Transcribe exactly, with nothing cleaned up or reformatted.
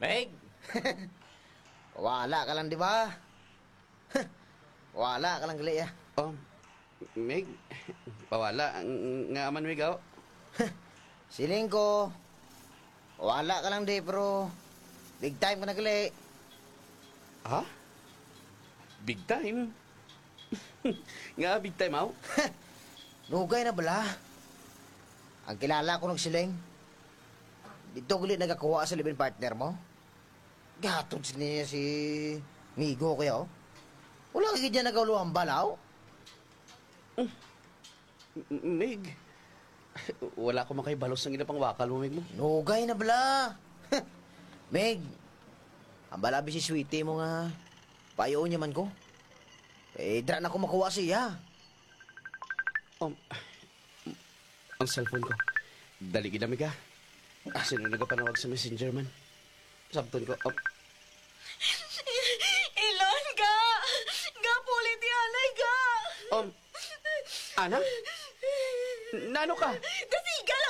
Meg! Wala ka lang, di ba? Wala ka lang, gali, ah. Oh, Meg, pawala. Ang- Nga man, Meg, oh. Siling ko, wala ka lang, di, pero big time ka na, gali. Ha? Big time? Nga, big time, oh. Nugay na bala. Ang kilala ko ng siling. Dito gali nagakuha sa living partner mo. Gatod niya si Migo kayo. Wala ka ganyan nagawluhan balaw. M- Meg, wala ko makaibalos ng ina pang wakal mo, Meg mo. Nugay na bala. Meg, ang balabi si Sweetie mo nga. Payo niya man ko. Eh, dra na ko makuha siya. Um, ang cellphone ko. Dali ginamig ka. Ah, sino nagapanawag sa messenger man? Sabton ko. Um, Ilon, ga! Ga, pulit yanay, ga! um, Ana? Nano ka? Dasigal